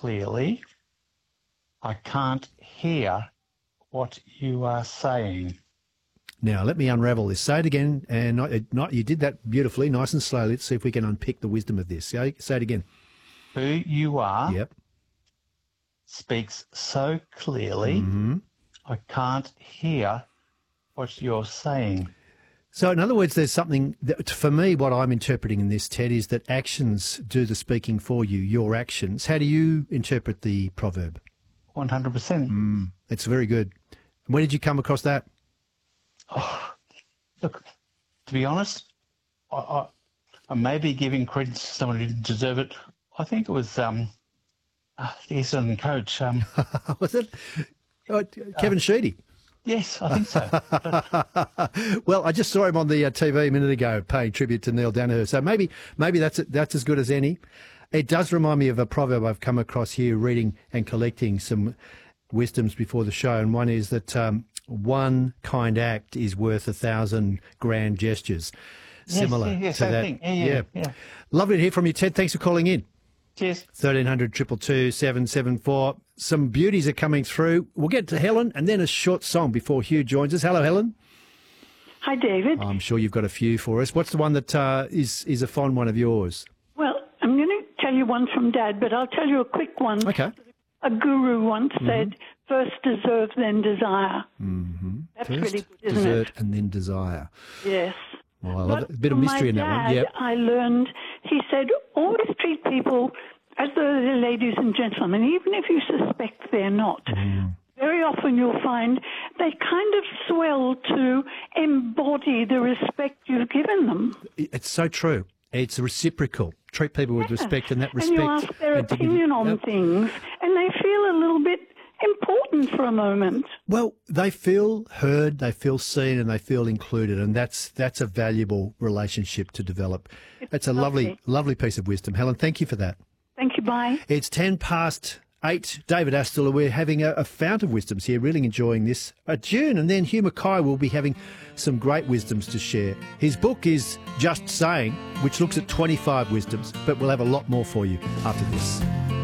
clearly. I can't hear what you are saying. Now, let me unravel this. Say it again, and you did that beautifully, nice and slowly. Let's see if we can unpick the wisdom of this. Say it again. Who you are Yep. speaks so clearly, I can't hear what you're saying. So, in other words, there's something that, for me, what I'm interpreting in this, Ted, is that actions do the speaking for you, your actions. How do you interpret the proverb? 100%. It's very good. When did you come across that? Look, to be honest, I may be giving credit to someone who didn't deserve it. I think it was the Essendon coach. Was it? Kevin Sheedy. Yes, I think so. Well, I just saw him on the TV a minute ago paying tribute to Neil Danaher. So maybe that's as good as any. It does remind me of a proverb I've come across here, reading and collecting some wisdoms before the show, and one is that one kind act is worth 1,000 grand gestures. Similar to that. Yeah. Lovely to hear from you, Ted. Thanks for calling in. Cheers. 1300 222 774. Some beauties are coming through. We'll get to Helen and then a short song before Hugh joins us. Hello, Helen. Hi, David. I'm sure you've got a few for us. What's the one that is a fond one of yours? Well, I'm going to tell you one from Dad, but I'll tell you a quick one. Okay. A guru once said, first deserve, then desire. That's First, really good, isn't desert, it? and then desire. Yes. Well, I love it. A bit of mystery in that one. Dad, Yep. I learned, he said, always treat people as though they're ladies and gentlemen, even if you suspect they're not. Very often you'll find they kind of swell to embody the respect you've given them. It's so true. It's reciprocal. Treat people with respect, and that respect. And you ask their and to give- opinion on Yep. things, and they feel a little bit important for a moment. Well, they feel heard, they feel seen, and they feel included, and that's a valuable relationship to develop. It's a lovely piece of wisdom. Helen, thank you for that. Thank you, bye. It's 8:10. David Astle, we're having a fount of wisdoms here, really enjoying this. June, and then Hugh Mackay will be having some great wisdoms to share. His book is Just Saying, which looks at 25 wisdoms, but we'll have a lot more for you after this.